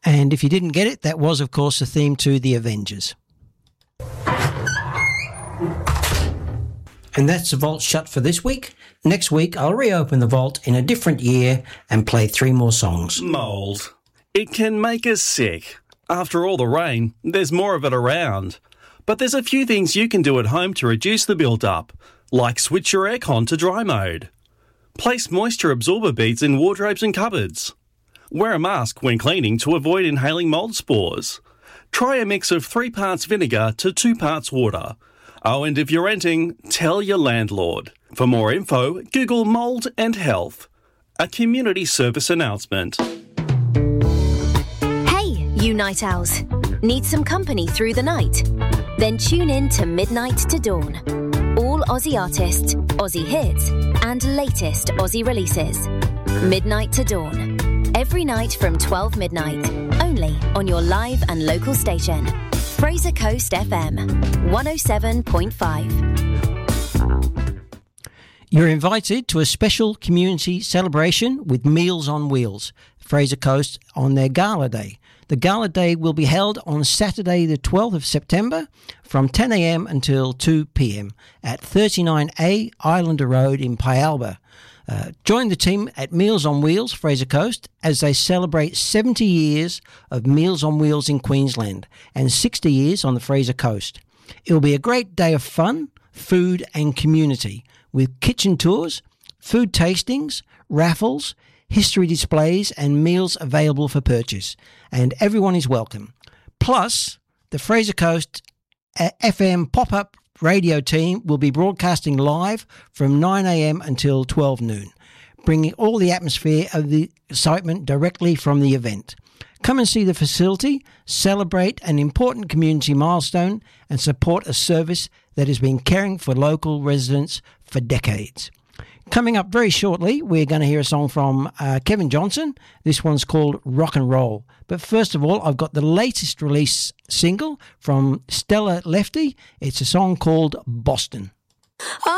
And if you didn't get it, that was, of course, the theme to The Avengers. And that's the vault shut for this week. Next week, I'll reopen the vault in a different year and play 3 more songs. Mould. It can make us sick. After all the rain, there's more of it around. But there's a few things you can do at home to reduce the build-up, like switch your aircon to dry mode. Place moisture absorber beads in wardrobes and cupboards. Wear a mask when cleaning to avoid inhaling mould spores. Try a mix of 3 parts vinegar to 2 parts water. Oh, and if you're renting, tell your landlord. For more info, Google Mould and Health. A community service announcement. Hey, you night owls. Need some company through the night? Then tune in to Midnight to Dawn. All Aussie artists, Aussie hits, and latest Aussie releases. Midnight to Dawn. Every night from 12 midnight. Only on your live and local station. Fraser Coast FM 107.5. You're invited to a special community celebration with Meals on Wheels, Fraser Coast, on their Gala Day. The Gala Day will be held on Saturday the 12th of September from 10 a.m. until 2 p.m. at 39A Islander Road in Pyalba. Join the team at Meals on Wheels, Fraser Coast, as they celebrate 70 years of Meals on Wheels in Queensland and 60 years on the Fraser Coast. It will be a great day of fun, food and community with kitchen tours, food tastings, raffles, history displays and meals available for purchase. And everyone is welcome. Plus, the Fraser Coast FM pop-up radio team will be broadcasting live from 9 a.m. until 12 noon, bringing all the atmosphere of the excitement directly from the event. Come and see the facility, celebrate an important community milestone, and support a service that has been caring for local residents for decades. Coming up very shortly, we're going to hear a song from Kevin Johnson. This one's called Rock and Roll. But first of all, I've got the latest release single from Stella Lefty. It's a song called Boston.